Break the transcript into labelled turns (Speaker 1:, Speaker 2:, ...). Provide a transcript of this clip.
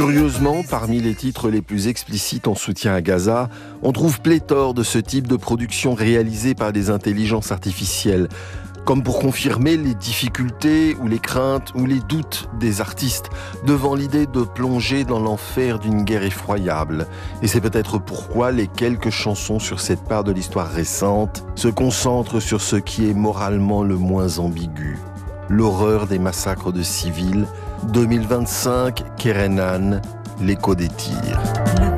Speaker 1: Curieusement, parmi les titres les plus explicites en soutien à Gaza, on trouve pléthore de ce type de production réalisée par des intelligences artificielles, comme pour confirmer les difficultés ou les craintes ou les doutes des artistes devant l'idée de plonger dans l'enfer d'une guerre effroyable. Et c'est peut-être pourquoi les quelques chansons sur cette part de l'histoire récente se concentrent sur ce qui est moralement le moins ambigu. L'horreur des massacres de civils, 2025, Kerenan, l'écho des tirs.